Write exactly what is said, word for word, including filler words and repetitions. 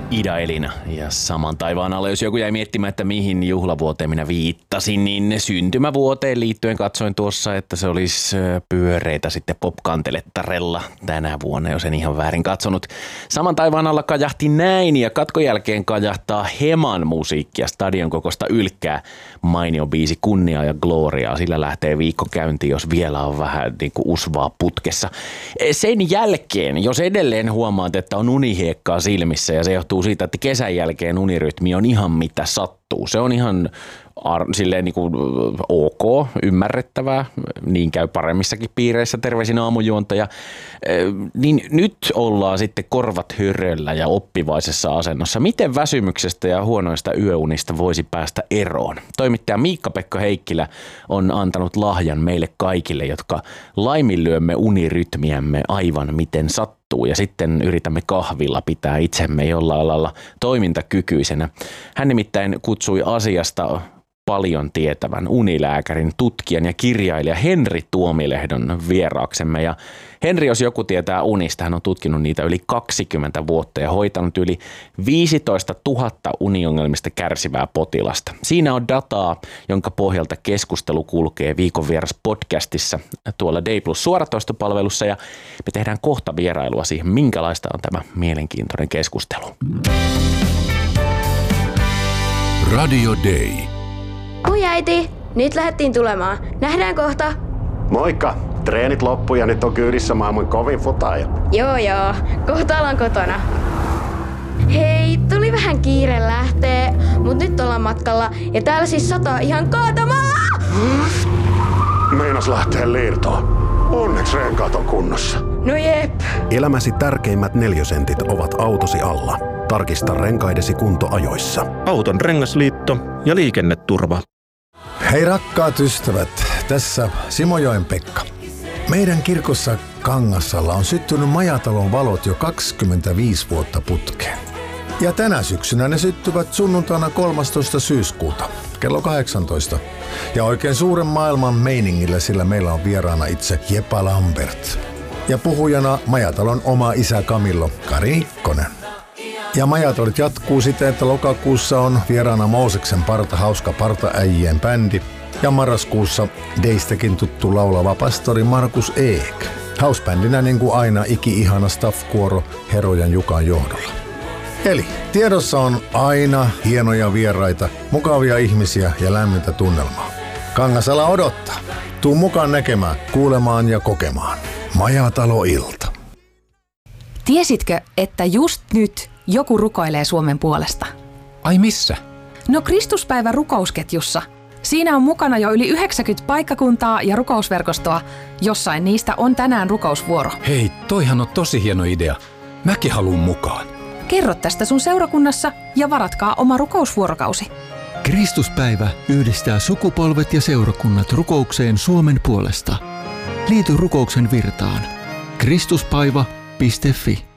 Ida Elina ja Saman taivaan alle. Jos joku jäi miettimään, että mihin juhlavuoteen minä viittasin, niin syntymävuoteen liittyen katsoin tuossa, että se olisi pyöreitä sitten popkantelettarella tänä vuonna, jos en ihan väärin katsonut. Saman taivaan alla kajahti näin ja katkon jälkeen kajahtaa Heman musiikkia stadion kokosta ylkkää. Mainio biisi Kunniaa ja Gloriaa. Sillä lähtee viikko käyntiin, jos vielä on vähän niin kuin usvaa putkessa. Sen jälkeen, jos edelleen huomaat, että on unihiekkaa silmissä ja se johtuu siitä, että kesän jälkeen unirytmi on ihan mitä sattuu. Se on ihan ar- silleen niin kuin ok, ymmärrettävää, niin käy paremmissakin piireissä, terveisin aamujuontaja. Niin nyt ollaan sitten korvat hyröllä ja oppivaisessa asennossa. Miten väsymyksestä ja huonoista yöunista voisi päästä eroon? Toimittaja Miikka-Pekka Heikkilä on antanut lahjan meille kaikille, jotka laiminlyömme unirytmiämme aivan miten sattuu. Ja sitten yritämme kahvilla pitää itsemme jollain lailla toimintakykyisenä. Hän nimittäin kutsui asiasta paljon tietävän unilääkärin, tutkijan ja kirjailija Henri Tuomilehdon vieraaksemme. Ja Henri, jos joku tietää unista, hän on tutkinut niitä yli kaksikymmentä vuotta ja hoitanut yli viisitoista tuhatta uniongelmista kärsivää potilasta. Siinä on dataa, jonka pohjalta keskustelu kulkee Viikon vieras podcastissa tuolla Day Plus suoratoistopalvelussa ja me tehdään kohta vierailua siihen, minkälaista on tämä mielenkiintoinen keskustelu. Radio Day. Oi äiti, nyt lähdettiin tulemaan. Nähdään kohta. Moikka! Treenit loppu ja nyt on kyydissä maailman kovin futaaja. Joo joo, kohta ollaan kotona. Hei, tuli vähän kiire lähtee, mut nyt ollaan matkalla ja täällä siis sataa ihan kaatamaa! Meinas lähtee liirtoon. Onneksi renkaat on kunnossa. No jep. Elämäsi tärkeimmät neliösentit ovat autosi alla. Tarkista renkaidesi kunto ajoissa. Auton rengasliitto ja liikenneturva. Hei rakkaat ystävät, tässä Simojoen Pekka. Meidän kirkossa Kangassalla on syttynyt majatalon valot jo kaksikymmentäviisi vuotta putkeen. Ja tänä syksynä ne syttyvät sunnuntaina kolmastoista syyskuuta, kello kahdeksantoista. Ja oikein suuren maailman meiningillä, sillä meillä on vieraana itse Jepa Lambert. Ja puhujana majatalon oma isä Camillo Kari Nikkonen. Ja majatolit jatkuu siten, että lokakuussa on vieraana Mooseksen parta hauska partaäijien bändi. Ja marraskuussa Deistäkin tuttu laulava pastori Markus Eek. Hausbändinä niin kuin aina iki-ihana staff-kuoro Herojan Jukan johdolla. Eli tiedossa on aina hienoja vieraita, mukavia ihmisiä ja lämmintä tunnelmaa. Kangasala odottaa. Tuu mukaan näkemään, kuulemaan ja kokemaan. Majatalo-ilta. Tiesitkö, että just nyt joku rukoilee Suomen puolesta? Ai missä? No Kristuspäivän rukousketjussa. Siinä on mukana jo yli yhdeksänkymmentä paikkakuntaa ja rukousverkostoa. Jossain niistä on tänään rukousvuoro. Hei, toihan on tosi hieno idea. Mäkin haluun mukaan. Kerro tästä sun seurakunnassa ja varatkaa oma rukousvuorokausi. Kristuspäivä yhdistää sukupolvet ja seurakunnat rukoukseen Suomen puolesta. Liity rukouksen virtaan. kristuspäivä piste fi